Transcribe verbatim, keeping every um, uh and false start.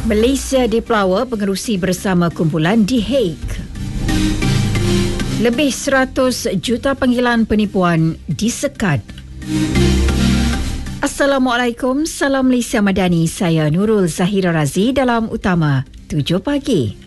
Malaysia dipelawa pengerusi bersama kumpulan di Hague. Lebih seratus juta panggilan penipuan disekat. Assalamualaikum, salam Malaysia Madani. Saya Nurul Zahira Razi dalam Utama tujuh pagi.